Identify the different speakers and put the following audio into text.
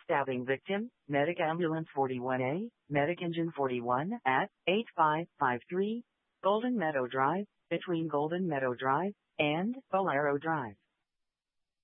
Speaker 1: stabbing victim, Medic Ambulance 41A, Medic Engine 41 at 8553 Golden Meadow Drive, between Golden Meadow Drive and Bolero Drive.